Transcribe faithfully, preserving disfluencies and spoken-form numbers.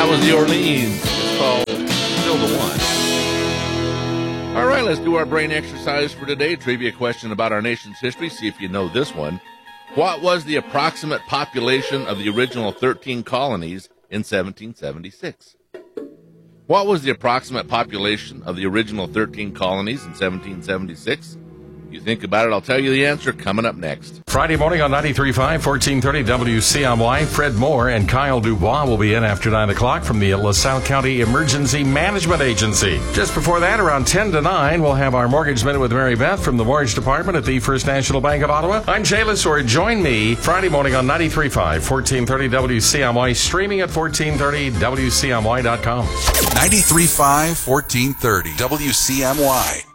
was the Orleans. It's called Still the One. All right, let's do our brain exercise for today. Trivia question about our nation's history. See if you know this one. What was the approximate population of the original thirteen colonies in seventeen seventy-six? What was the approximate population of the original thirteen colonies in seventeen seventy-six? You think about it, I'll tell you the answer coming up next. Friday morning on ninety-three point five, fourteen thirty W C M Y. Fred Moore and Kyle Dubois will be in after nine o'clock from the LaSalle County Emergency Management Agency. Just before that, around ten to nine, we'll have our Mortgage Minute with Mary Beth from the Mortgage Department at the First National Bank of Ottawa. I'm Jay Lissor. Join me Friday morning on ninety-three point five, fourteen thirty W C M Y, streaming at fourteen thirty W C M Y dot com. ninety-three point five, fourteen thirty W C M Y.